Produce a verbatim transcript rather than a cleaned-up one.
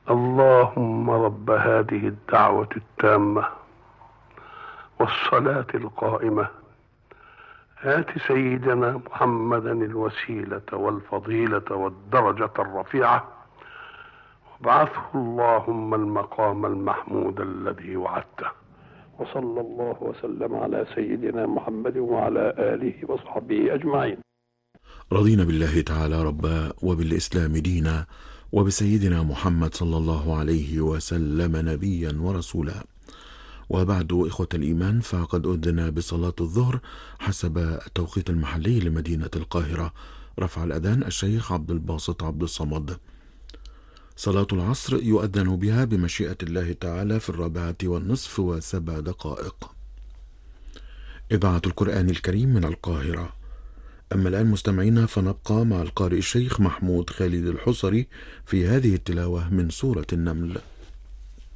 اللهم رب هذه الدعوة التامة والصلاة القائمة آت سيدنا محمدا الوسيلة والفضيلة والدرجة الرفيعة وابعثه اللهم المقام المحمود الذي وعدته. وصلى الله وسلم على سيدنا محمد وعلى آله وصحبه أجمعين. رضينا بالله تعالى ربا وبالإسلام دينا وبسيدنا محمد صلى الله عليه وسلم نبيا ورسولا. وبعد، إخوة الإيمان، فقد أذن بصلاة الظهر حسب التوقيت المحلي لمدينة القاهرة. رفع الأذان الشيخ عبد الباسط عبد الصمد. صلاة العصر يؤذن بها بمشيئة الله تعالى في الرابعة والنصف وسبع دقائق. إذاعة القرآن الكريم من القاهرة. أما الآن مستمعينا، فنبقى مع القارئ الشيخ محمود خالد الحصري في هذه التلاوة من سورة النمل.